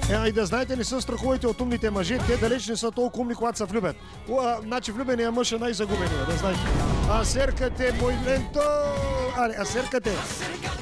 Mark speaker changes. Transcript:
Speaker 1: И да знаете, не се страхувайте от умните мъже, те далеч не са толкова умни, когато се влюбят. Значи влюбеният мъж е най-загубеният, да знаете. Асеркате, мой ленто! А серкате!